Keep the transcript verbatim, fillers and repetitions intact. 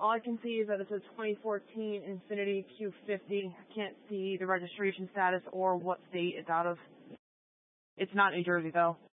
All I can see is that it's a twenty fourteen Infiniti Q fifty. I can't see the registration status or what state it's out of. It's not New Jersey, though.